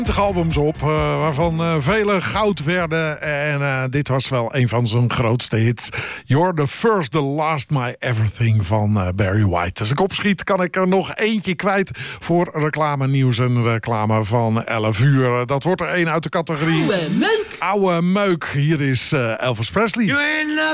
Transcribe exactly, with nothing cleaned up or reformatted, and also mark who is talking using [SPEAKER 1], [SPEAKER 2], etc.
[SPEAKER 1] albums op, uh, waarvan uh, vele goud werden. En uh, dit was wel een van zijn grootste hits. You're the first, the last, my everything van uh, Barry White. Als ik opschiet kan ik er nog eentje kwijt voor reclame nieuws en reclame van elf uur. Dat wordt er één uit de categorie
[SPEAKER 2] Oude meuk.
[SPEAKER 1] Oude meuk. Hier is uh, Elvis Presley.